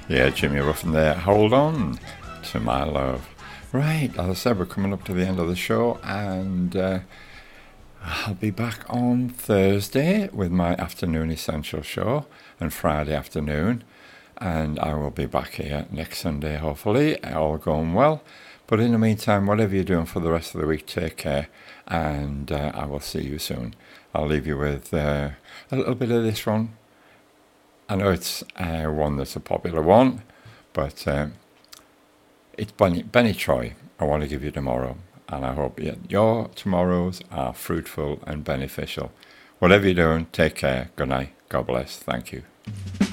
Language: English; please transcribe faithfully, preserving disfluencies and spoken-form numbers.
Yeah, Jimmy Ruffin there. Hold on to my love. Right, as I said, we're coming up to the end of the show, and uh, I'll be back on Thursday with my afternoon essential show, and Friday afternoon, and I will be back here next Sunday, hopefully, all going well. But in the meantime, whatever you're doing for the rest of the week, take care, and uh, I will see you soon. I'll leave you with uh, a little bit of this one. I know it's uh, one that's a popular one, but um, it's Benny, Benny Troy, I Want to Give You Tomorrow, and I hope you, your tomorrows are fruitful and beneficial. Whatever you're doing, take care. Good night. God bless. Thank you.